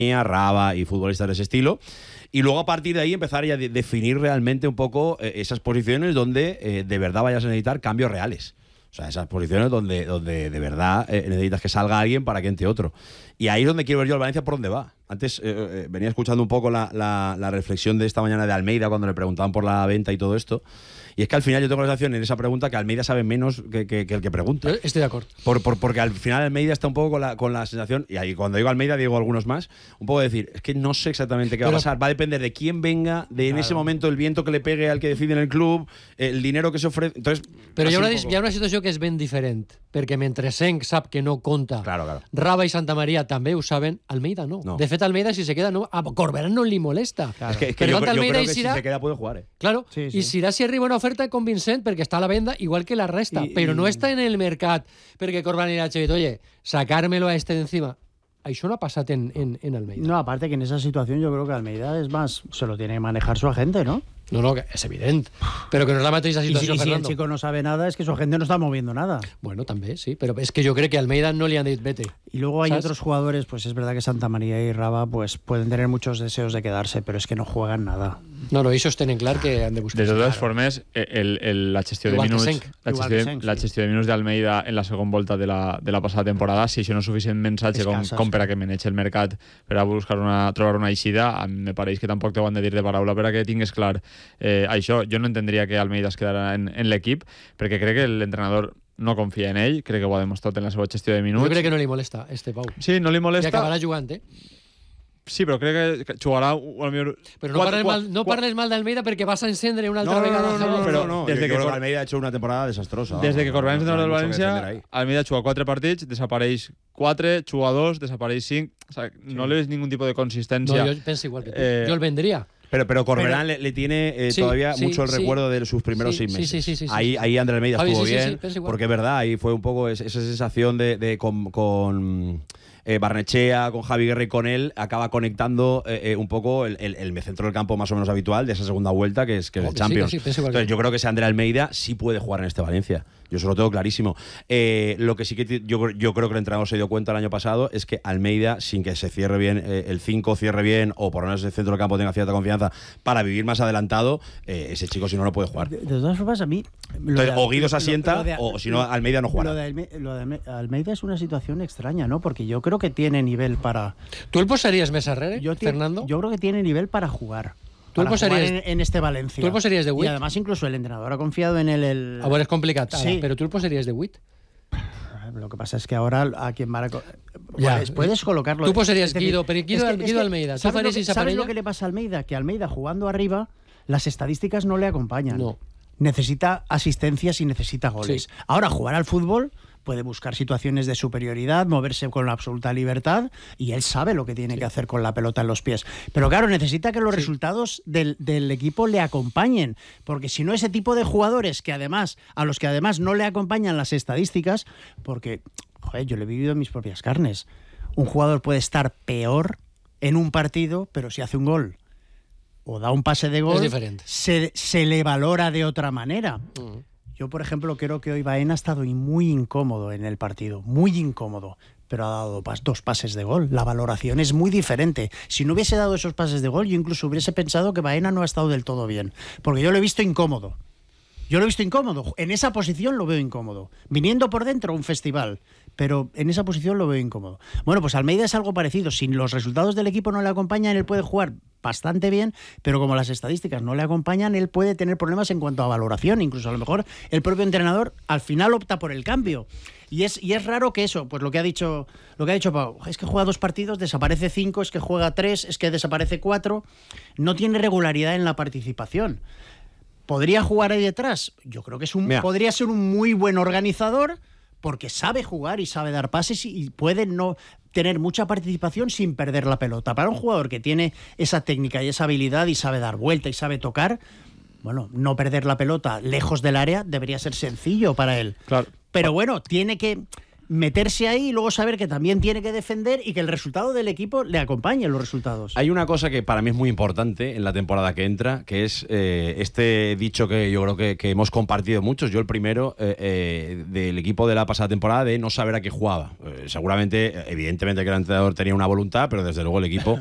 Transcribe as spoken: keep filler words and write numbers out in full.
Raba y futbolistas de ese estilo. Y luego a partir de ahí empezar ya a de- definir realmente un poco eh, esas posiciones donde eh, de verdad vayas a necesitar cambios reales. O sea, esas posiciones donde, donde de verdad eh, necesitas que salga alguien para que entre otro. Y ahí es donde quiero ver yo al Valencia por dónde va. Antes eh, eh, venía escuchando un poco la, la, la reflexión de esta mañana de Almeida cuando le preguntaban por la venta y todo esto. Y es que al final yo tengo la sensación en esa pregunta que Almeida sabe menos que, que, que el que pregunta. Yo estoy de acuerdo. Por, por, porque al final Almeida está un poco con la, con la sensación, y ahí cuando digo Almeida digo algunos más, un poco de decir, es que no sé exactamente qué va Pero- a pasar, va a depender de quién venga, de en Claro. ese momento el viento que le pegue al que decide en el club, el dinero que se ofrece. Entonces, Però hi así ha, una, un dis- poco. hi ha una situació que és ben diferent, perquè mentre Senc sap que no compta, Claro, claro. Raba i Santa Maria també ho saben, Almeida no. No. De fet, Almeida, si se queda, no, a Corberán no li molesta. Claro. Es que, es que Per yo, tant, yo Almeida creo i que si Sirà... se queda puede jugar, eh. Claro, Sí, sí. i Sirà si arriba una oferta convincent perquè està a la venda igual que la resta, I- però no i- està en el mercat perquè Corberán li ha dit, oye, sacármelo a este de encima. Això no ha pasat en, en, en Almeida. No, aparte que en esa situación yo creo que Almeida es más, se lo tiene que manejar su agente, ¿no? No, no, que és evident. Però que no és la mateixa Y si, situació, y si el Fernando. chico no sabe nada, es que su agente no está moviendo nada. Bueno, també, sí, però és que jo crec que a Almeida no li han dit vete. Y luego hay ¿Sabes? otros jugadores, pues es verdad que Santa María y Raba pues pueden tener muchos deseos de quedarse, pero es que no juegan nada. No, no, ells tenen clar que han de buscar. De totes formes, el, el, la gestió de Igual que minuts Senc. la Igual gestió, que de, Senc, la sí. gestió de minuts d'Almeida en la segona volta de la, de la passada temporada, si això no és suficient mensatge com, Escasses. com per a que manegi el mercat per a buscar una, trobar una eixida, a mi me pareix que tampoc t'ho han de dir de paraula per a que tingues clar eh, això. Jo no entendria que Almeida es quedara en, en l'equip, perquè crec que l'entrenador no confia en ell, crec que ho ha demostrat en la seva gestió de minuts. Jo crec que no li molesta, este Pau. Sí, no li I molesta. acabarà jugant, eh? Sí, però crec que- que jugarà... A lo millor, Però no quatre- parles mal, no qua- parles mal d'Almeida perquè vas a encendre una altra No, no, vegada. no, no, no, Javier. però no, no. desde Yo que creo Cor- Almeida ha hecho una temporada desastrosa. Des de que No, Corberán és no, entrenador no del hay mucho que defender València, ahí. Almeida juga quatre partits, desapareix quatre, juga dos, desapareix cinc. O sea, no le ves ningún tipo de No, consistencia. jo penso igual que tu. Eh, Jo el vendria. Pero, pero Corberán le, le tiene eh, Sí, todavía sí, mucho el sí. recuerdo de sus primeros Sí, seis sí, meses. sí, sí, sí, ahí, sí. ahí André Almeida Javi, estuvo sí, sí, bien, sí, pienso igual. porque es verdad, ahí fue un poco es- esa sensación de, de con, con eh, Barnechea, con Javi Guerra y con él, acaba conectando eh, eh, un poco el, el, el centro del campo más o menos habitual de esa segunda vuelta que es, que es Oh, el que sí, Champions. que sí, pienso igual que Entonces tú. yo creo que ese André Almeida sí puede jugar en este Valencia. Yo eso lo tengo clarísimo. Eh, lo que sí que ti- yo, yo creo que el entrenador se dio cuenta el año pasado es que Almeida, sin que se cierre bien, eh, el cinco cierre bien, o por lo menos el centro del campo tenga cierta confianza para vivir más adelantado, eh, ese chico si no no puede jugar. De, de todas formas, a mí... lo Entonces, de- o Guido se lo- asienta, lo de- o si no, Almeida no Lo juega. de, Alme- lo de Alme- Almeida es una situación extraña, ¿no? Porque yo creo que tiene nivel para... Tu el posaries més arrere, Yo, ti- Fernando? yo creo que tiene nivel para jugar. Tú el Para jugar posarías- en, en este Valencia. tú el posarías de Y Witt. además incluso el entrenador ha confiado en él. El, A veure, és complicat, ara, Sí. però tu el posaries de vuit? Lo que pasa es que ahora a quien va a... co- Ya. Puedes, puedes colocarlo... Tú posarías es decir, Guido, pero Guido- es que- es Guido que, Almeida. ¿Tú ¿Sabes, lo farías que, esa ¿sabes lo parella? que le pasa a Almeida? Que Almeida jugando arriba, las estadísticas no le acompañan. No. Necesita asistencias y necesita goles. Sí. Ahora, jugar al fútbol puede buscar situaciones de superioridad, moverse con la absoluta libertad, y él sabe lo que tiene que hacer con la pelota en los pies. Pero claro, necesita que los Sí. resultados del, del equipo le acompañen, porque si no, ese tipo de jugadores que además, a los que además no le acompañan las estadísticas, porque, joder, yo lo he vivido en mis propias carnes. Un jugador puede estar peor en un partido, pero si hace un gol o da un pase de gol, Es diferente. se, se le valora de otra manera. Yo, por ejemplo, creo que hoy Baena ha estado muy incómodo en el partido, muy incómodo, pero ha dado pas- dos pases de gol. La valoración es muy diferente. Si no hubiese dado esos pases de gol, yo incluso hubiese pensado que Baena no ha estado del todo bien, porque yo lo he visto incómodo. Yo lo he visto incómodo. En esa posición lo veo incómodo. Viniendo por dentro, un festival. Pero en esa posición lo veo incómodo. Bueno, pues Almeida es algo parecido. Si los resultados del equipo no le acompañan, él puede jugar bastante bien, pero como las estadísticas no le acompañan, él puede tener problemas en cuanto a valoración. Incluso a lo mejor el propio entrenador al final opta por el cambio. Y es, y es raro que eso, pues lo que ha dicho, lo que ha dicho Pau, es que juega dos partidos, desaparece cinco, es que juega tres, es que desaparece cuatro. No tiene regularidad en la participación. ¿Podría jugar ahí detrás? Yo creo que es un, Mira. podría ser un muy buen organizador porque sabe jugar y sabe dar pases y, y puede no tener mucha participación sin perder la pelota. Para un jugador que tiene esa técnica y esa habilidad y sabe dar vuelta y sabe tocar, bueno, no perder la pelota lejos del área debería ser sencillo para él. Claro. Pero bueno, tiene que... meterse ahí y luego saber que también tiene que defender y que el resultado del equipo le acompañe en los resultados. Hay una cosa que para mí es muy importante en la temporada que entra, que es eh, este dicho que yo creo que, que hemos compartido muchos, yo el primero, eh, eh, del equipo de la pasada temporada, de no saber a qué jugaba. Eh, seguramente, evidentemente que el entrenador tenía una voluntad, pero desde luego el equipo